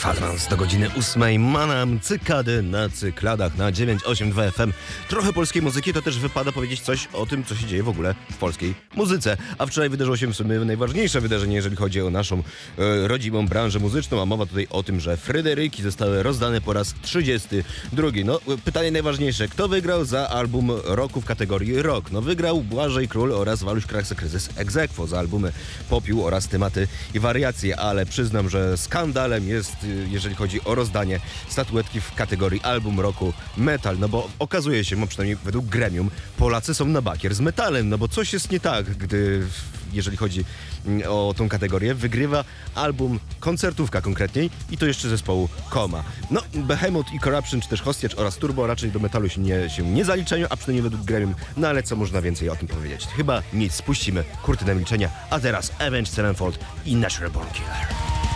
Kwadrans do godziny 8. Manam cykady na cykladach na 982 FM. Trochę polskiej muzyki, to też wypada powiedzieć coś o tym, co się dzieje w ogóle w polskiej muzyce. A wczoraj wydarzyło się w sumie najważniejsze wydarzenie, jeżeli chodzi o naszą rodzimą branżę muzyczną, a mowa tutaj o tym, że Fryderyki zostały rozdane po raz 32. No, pytanie najważniejsze. Kto wygrał za album roku w kategorii rock? No, wygrał Błażej Król oraz Waluś Kraksa Kryzys ex aequo za albumy Popiół oraz Tematy i Wariacje, ale przyznam, że skandalem jest, jeżeli chodzi o rozdanie statuetki w kategorii album roku metal, no bo okazuje się, przynajmniej według gremium, Polacy są na bakier z metalem, no bo coś jest nie tak, jeżeli chodzi o tą kategorię, wygrywa album koncertówka konkretniej i to jeszcze zespołu Koma. No, Behemoth i Corruption, czy też Hostage oraz Turbo raczej do metalu się nie zaliczają, a przynajmniej według gremium, no ale co można więcej o tym powiedzieć? Chyba nic, spuścimy kurtynę milczenia, a teraz Avenged Sevenfold i Natural Born Killer.